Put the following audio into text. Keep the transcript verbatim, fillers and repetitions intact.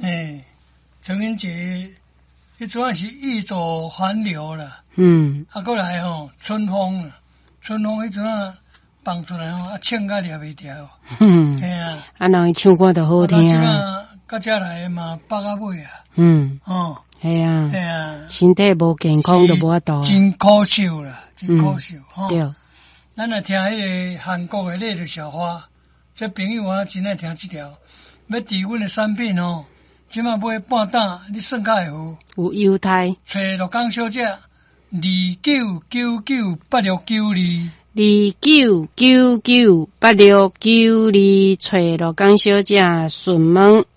诶，陈明节，迄主要是玉左环流啦。 嗯， 啊，过来吼，春风，春风迄阵啊放出来吼，啊，唱甲抓袂牢。 嗯， 嘿啊， 啊，人唱歌就好听啊。 到遮来嘛，百啊尾啊。 嗯， 哦， 系啊， 系啊， 身体无健康就无法度啊。 真可惜啦，真可惜吼。 对， 咱来听迄个韩国的烈日小花，这朋友啊真爱听这条。要伫阮的产品哦，即马买半担，你算较会好。 有犹太， 找鹿港小姐，二九九九八六九二， 二九九九八六九二，找鹿港小姐询问。